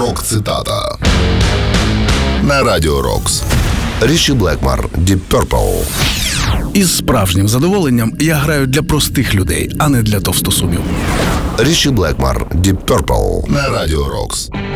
Рок-цитата на Радіо Рокс. Ріші Блекмор, Deep Purple. Із справжнім задоволенням я граю для простих людей, а не для товстосумів. Ріші Блекмор, Deep Purple на Радіо Рокс.